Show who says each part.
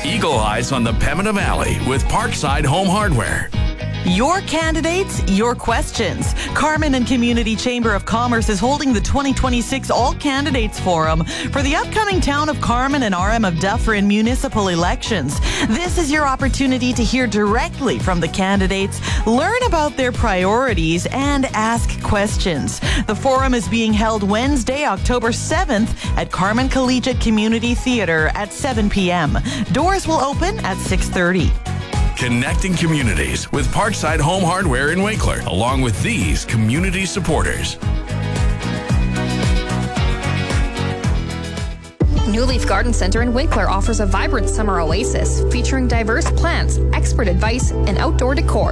Speaker 1: Eagle Eyes on the Pembina Valley with Parkside Home Hardware.
Speaker 2: Your candidates, your questions. Carman and Community Chamber of Commerce is holding the 2026 All Candidates Forum for the upcoming Town of Carman and RM of Dufferin municipal elections. This is your opportunity to hear directly from the candidates, learn about their priorities, and ask questions. The forum is being held Wednesday, October 7th at Carman Collegiate Community Theatre at 7 p.m. Doors will open at 6:30.
Speaker 1: Connecting communities with Parkside Home Hardware in Winkler, along with these community supporters.
Speaker 3: New Leaf Garden Center in Winkler offers a vibrant summer oasis featuring diverse plants, expert advice, and outdoor decor.